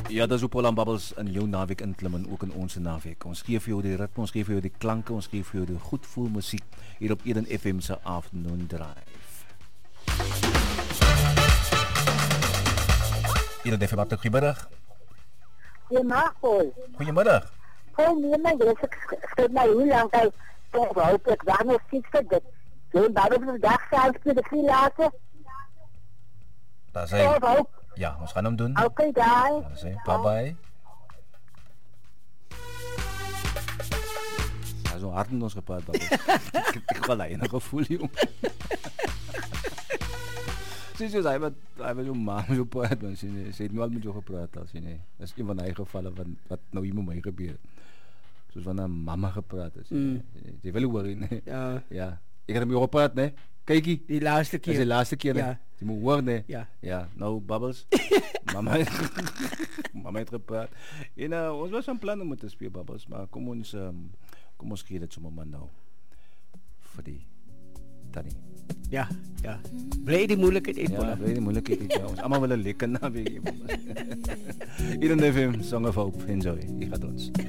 Ja, dis hoe Paul en Bubbles in jou naweek inklim en ook in ons naweek. Ons gee vir jou die ritme, ons gee vir jou die klanke, ons gee vir jou die goed voel musiek hier op Eden FM se Afternoon Drive. Eden FM, goeiemiddag. Goeiemiddag, Paul. Goeiemiddag. Paul, nee, maar jy skryf my hoe lang hy hoop ek daar nog steeds vir dit. Jy Bubbles vandag selfs vir die freelance. Daar sê. Ja, ons gaan hom doen. Okay, bye. Daar sê, bye. Also hard met ons gepraat, Bubbles. Ek gaan hy nog gevoel, jong. Sies jy, hy wat jou ma met jou praat, man. Sy het nooit met jou gepraat, as jy nie. Dis een van die gevalle wat nou hier met my gebeur. Soos van 'n mamma gepraat is. Jy wil hoor, nee. Ja. Ek het met jou gepraat, nee. Kykie. Die laaste keer. Dis die laaste keer, nee. Ja. Jy moet hoor, nee. Ja. Nou, Bubbles. Mama het gepraat. En ons was van plan om te speel, Bubbles, maar kom ons gee dit sommer maar nou. Vir die Tannie. Ja. Bly die moeilikheid uit, Paul. Ja, bly die moeilikheid uit. Ons almal wil 'n lekker naweek hê. Eden FM, Song of Hope. Enjoy. Ek gaan ons.